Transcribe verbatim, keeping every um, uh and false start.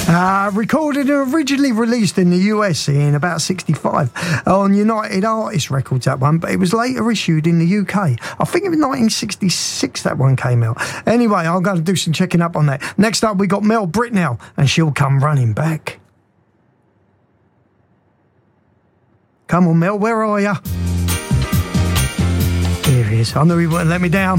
Uh, recorded and originally released in the U S in about sixty-five on United Artists Records, that one, but it was later issued in the U K. I think it was nineteen sixty-six that one came out. Anyway, I'm going to do some checking up on that. Next up, we got Mel Britnell, and She'll Come Running Back. Come on, Mel, where are you? Here he is. I knew he wouldn't let me down.